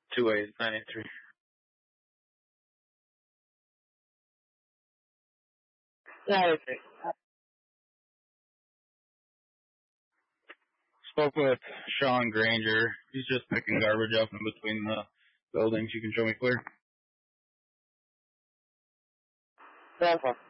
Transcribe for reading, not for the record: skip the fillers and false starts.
2893. Yeah, Spoke with Sean Granger. He's just picking garbage up in between the buildings. You can show me clear. yeah.